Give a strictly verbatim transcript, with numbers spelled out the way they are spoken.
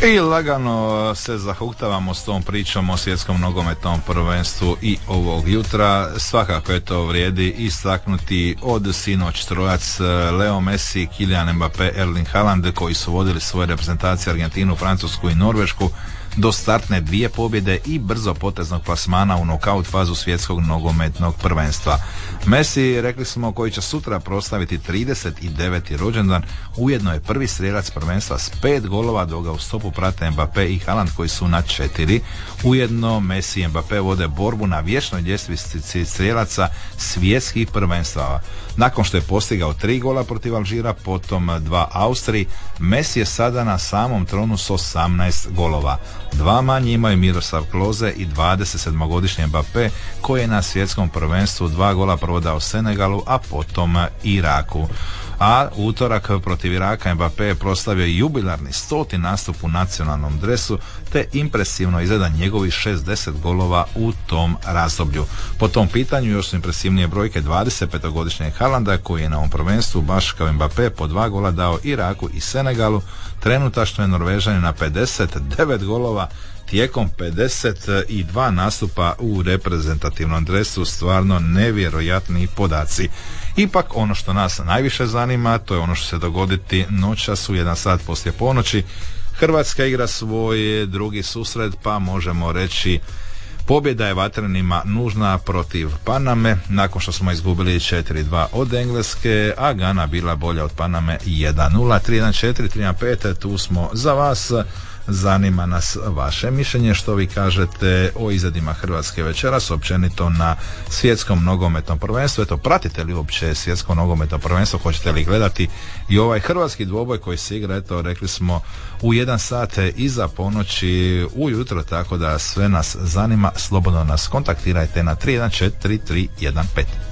I lagano se zahuktavamo s tom pričom o svjetskom nogometnom prvenstvu i ovog jutra. Svakako je to vrijedi istaknuti od sinoć trojac Leo Messi, Kylian Mbappé, Erling Haaland koji su vodili svoje reprezentacije Argentinu, Francusku i Norvešku do startne dvije pobjede i brzo poteznog plasmana u nokaut fazu svjetskog nogometnog prvenstva. Messi, rekli smo, koji će sutra proslaviti trideset deveti rođendan, ujedno je prvi strijelac prvenstva s pet golova, dok ga u stopu prate Mbappé i Haaland koji su na četiri. Ujedno Messi i Mbappé vode borbu na vječnoj ljestvici strijelaca svjetskih prvenstava. Nakon što je postigao tri gola protiv Alžira, potom dva Austriji, Messi je sada na samom tronu s osamnaest golova. Dva manje imaju Miroslav Klose i dvadesetsedmogodišnji Mbappé koji je na svjetskom prvenstvu dva gola prodao Senegalu, a potom Iraku. A utorak protiv Iraka Mbappé je proslavio jubilarni stoti nastup u nacionalnom dresu, te impresivno izgleda njegovih šezdeset golova u tom razdoblju. Po tom pitanju još su impresivnije brojke dvadesetpetogodišnjeg Haalanda koji je na ovom prvenstvu baš kao Mbappé po dva gola dao Iraku i Senegalu. Trenutačno je Norvežanin na pedeset devet golova tijekom pedeset dva nastupa u reprezentativnom dresu. Stvarno nevjerojatni podaci. Ipak ono što nas najviše zanima, to je ono što se dogoditi noćas u jedan sat poslije ponoći. Hrvatska igra svoj drugi susret, pa možemo reći pobjeda je vatrenima nužna protiv Paname, nakon što smo izgubili četiri dva od Engleske, a Gana bila bolja od Paname jedan nula. Tri jedan četiri, tri jedan pet, tu smo za vas. Zanima nas vaše mišljenje, što vi kažete o izgledima Hrvatske večeras, općenito na svjetskom nogometnom prvenstvu. Eto, pratite li uopće svjetsko nogometno prvenstvo, hoćete li gledati i ovaj hrvatski dvoboj koji se igra, eto, rekli smo, u jedan sat iza ponoći ujutro, tako da sve nas zanima. Slobodno nas kontaktirajte na tri jedan četiri tri jedan pet.